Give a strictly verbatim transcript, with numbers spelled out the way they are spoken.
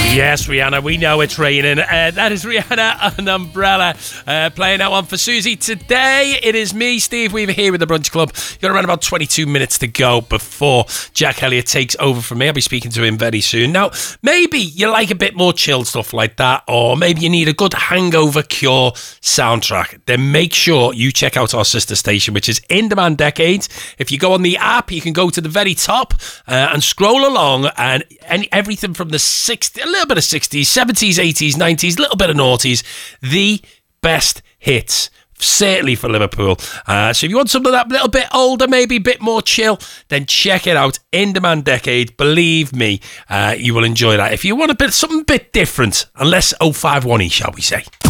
Yes, Rihanna, we know it's raining. Uh, that is Rihanna and Umbrella uh, playing that one for Susie. Today, it is me, Steve Weaver, here with the Brunch Club. You've got around about twenty-two minutes to go before Jack Elliott takes over from me. I'll be speaking to him very soon. Now, maybe you like a bit more chilled stuff like that, or maybe you need a good hangover cure soundtrack. Then make sure you check out our sister station, which is In Demand Decades. If you go on the app, you can go to the very top uh, and scroll along, and any, everything from the sixties, a little bit of sixties, seventies, eighties, nineties, a little bit of noughties, the best hits, certainly for Liverpool. Uh, so if you want something that little bit older, maybe a bit more chill, then check it out. In Demand Decade. Believe me, uh, you will enjoy that. If you want a bit something a bit different, and less oh five one-y, shall we say.